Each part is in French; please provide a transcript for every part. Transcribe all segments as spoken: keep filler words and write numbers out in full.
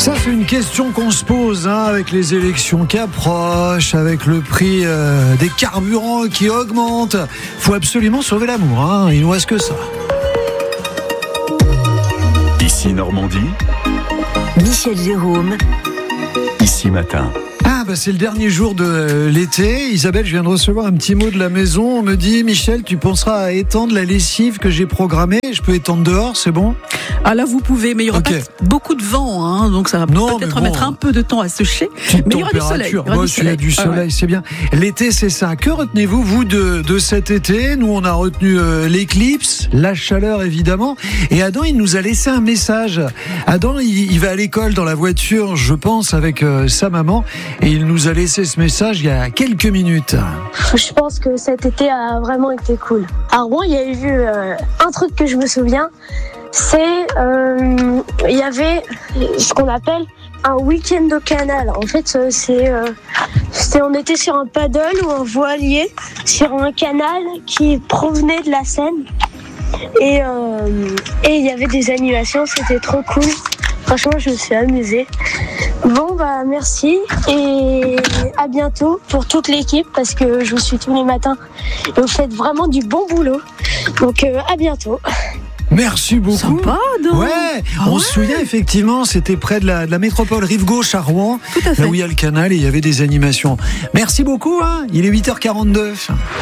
Ça, c'est une question qu'on se pose hein, avec les élections qui approchent, avec le prix euh, des carburants qui augmente. Faut absolument sauver l'amour, hein. Il nous reste que ça. Ici Normandie. Michel Jérôme. Ici Matin. Ah bah c'est le dernier jour de l'été. Isabelle, je viens de recevoir un petit mot de la maison. On me dit, Michel, tu penseras à étendre la lessive que j'ai programmée. Je peux étendre dehors, c'est bon ? Ah là vous pouvez, mais il y aura okay. pas beaucoup de vent, hein, donc ça va non, peut-être bon, mettre un peu de temps à sécher. Mais il y aura du soleil. Il y aura Moi, du soleil, il y a du soleil, ah ouais. C'est bien. L'été, c'est ça. Que retenez-vous, vous, de, de cet été ? Nous, on a retenu euh, l'éclipse, la chaleur, évidemment. Et Adam, il nous a laissé un message. Adam, il, il va à l'école dans la voiture, je pense, avec euh, sa maman. Et il nous a laissé ce message il y a quelques minutes. Je pense que cet été a vraiment été cool. À Rouen, il y a eu euh, un truc que je me souviens. C'est, euh, il y avait ce qu'on appelle un week-end au canal. En fait, c'est, euh, c'est, on était sur un paddle ou un voilier sur un canal qui provenait de la Seine. Et, euh, et il y avait des animations, c'était trop cool. Franchement, je me suis amusée. Bon, bah, merci et à bientôt pour toute l'équipe parce que je vous suis tous les matins et vous faites vraiment du bon boulot. Donc, euh, à bientôt. Merci beaucoup. Sympa, non ? Ouais, ah on ouais. se souvient effectivement, c'était près de la, de la métropole rive gauche à Rouen, Tout à fait. là où il y a le canal et il y avait des animations. Merci beaucoup, hein, il est huit heures quarante-deux.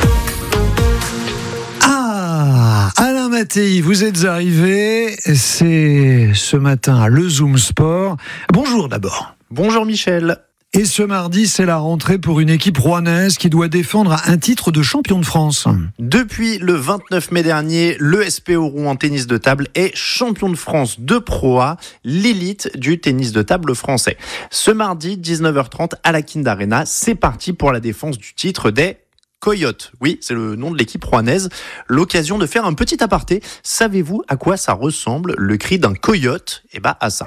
Ah, Alain Mattei, vous êtes arrivé, c'est ce matin le Zoom Sport. Bonjour d'abord. Bonjour Michel. Et ce mardi, c'est la rentrée pour une équipe rouennaise qui doit défendre un titre de champion de France. Depuis le vingt-neuf mai dernier, le S P O Rouen Tennis de Table est champion de France de Pro A, l'élite du tennis de table français. Ce mardi, dix-neuf heures trente, à la Kind Arena, c'est parti pour la défense du titre des Coyotes. Oui, c'est le nom de l'équipe rouennaise. L'occasion de faire un petit aparté. Savez-vous à quoi ça ressemble le cri d'un coyote ? Eh ben, à ça.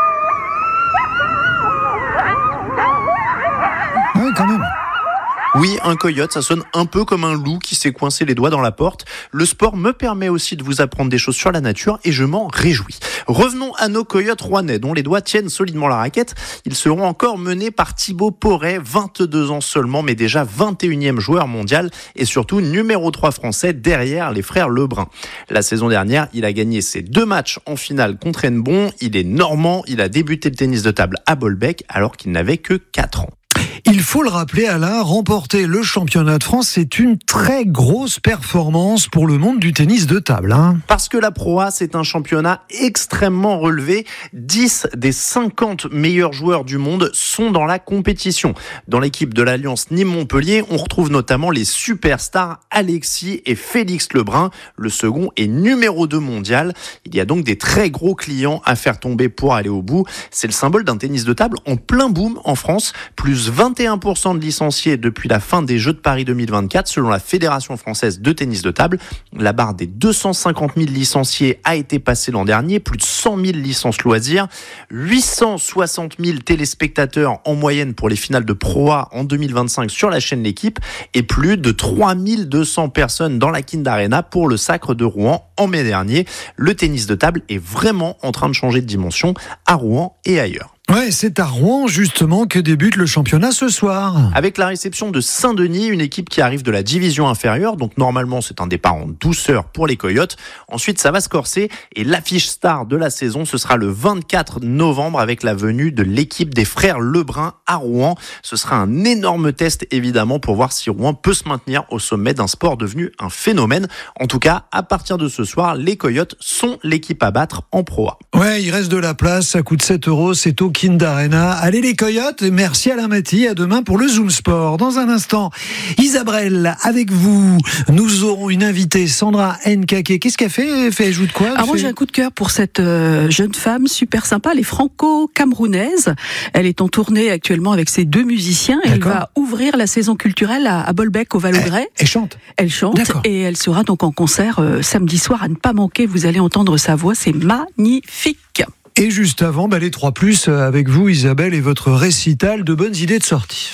Oui, quand même. Oui, un coyote, ça sonne un peu comme un loup qui s'est coincé les doigts dans la porte. Le sport me permet aussi de vous apprendre des choses sur la nature et je m'en réjouis. Revenons à nos coyotes rouennais, dont les doigts tiennent solidement la raquette. Ils seront encore menés par Thibaut Porret, vingt-deux ans seulement, mais déjà vingt et unième joueur mondial et surtout numéro trois français derrière les frères Lebrun. La saison dernière, il a gagné ses deux matchs en finale contre Hennebont. Il est normand, il a débuté le tennis de table à Bolbec alors qu'il n'avait que quatre ans. Il faut le rappeler, Alain, remporter le championnat de France, c'est une très grosse performance pour le monde du tennis de table. Hein. Parce que la Pro A, c'est un championnat extrêmement relevé. dix des cinquante meilleurs joueurs du monde sont dans la compétition. Dans l'équipe de l'Alliance Nîmes-Montpellier, on retrouve notamment les superstars Alexis et Félix Lebrun. Le second est numéro deux mondial. Il y a donc des très gros clients à faire tomber pour aller au bout. C'est le symbole d'un tennis de table en plein boom en France. Plus vingt et un pour cent de licenciés depuis la fin des Jeux de Paris deux mille vingt-quatre, selon la Fédération française de tennis de table. La barre des deux cent cinquante mille licenciés a été passée l'an dernier, plus de cent mille licences loisirs, huit cent soixante mille téléspectateurs en moyenne pour les finales de Pro A en deux mille vingt-cinq sur la chaîne L'Équipe et plus de trois mille deux cents personnes dans la Kind Arena pour le Sacre de Rouen en mai dernier. Le tennis de table est vraiment en train de changer de dimension à Rouen et ailleurs. Ouais, c'est à Rouen justement que débute le championnat ce soir. Avec la réception de Saint-Denis, une équipe qui arrive de la division inférieure, donc normalement c'est un départ en douceur pour les Coyotes. Ensuite ça va se corser et l'affiche star de la saison, ce sera le vingt-quatre novembre avec la venue de l'équipe des frères Lebrun à Rouen. Ce sera un énorme test évidemment pour voir si Rouen peut se maintenir au sommet d'un sport devenu un phénomène. En tout cas, à partir de ce soir, les Coyotes sont l'équipe à battre en Pro A. Ouais, il reste de la place, ça coûte sept euros, c'est au Kind Arena. Allez les Coyotes, et merci Alain Mattei, à demain pour le Zoom Sport. Dans un instant, Isabelle, avec vous, nous aurons une invitée, Sandra Nkake. Qu'est-ce qu'elle fait ? Elle fait, elle joue de quoi ? Alors moi fait... j'ai un coup de cœur pour cette euh, jeune femme super sympa, elle est franco-camerounaise. Elle est en tournée actuellement avec ses deux musiciens. Elle D'accord. va ouvrir la saison culturelle à, à Bolbec au Val-au-Grès. Elle, elle chante. Elle chante D'accord. et elle sera donc en concert euh, samedi soir à ne pas manquer. Vous allez entendre sa voix, c'est magnifique. Et juste avant, bah, les trois plus avec vous, Isabelle, et votre récital de bonnes idées de sortie.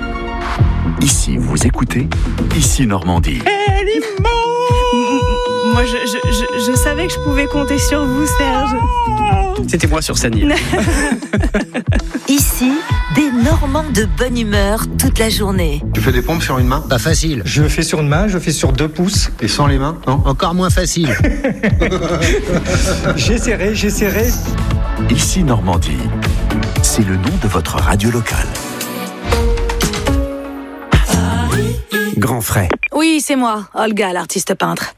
Ici, vous écoutez Ici Normandie. M- moi, je, je, je, je savais que je pouvais compter sur vous, Serge. C'était moi sur scène. Ici, des Normands de bonne humeur toute la journée. Tu fais des pompes sur une main ? Pas facile. Je fais sur une main, je fais sur deux pouces. Et sans les mains ? Non ? Encore moins facile. J'essaierai, j'essaierai. Ici Normandie, c'est le nom de votre radio locale. Grand Frais. Oui, c'est moi, Olga, l'artiste peintre.